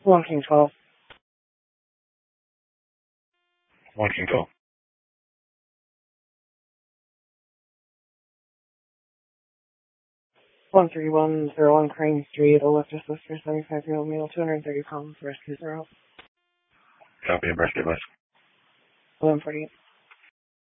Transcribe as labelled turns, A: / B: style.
A: 1 King 12.
B: 1 King 12.
A: 13101 Crane Street, Electus Lister, 75-year-old male, 230 pounds, rescue 0.
B: Copy, rescue list.
A: 1148.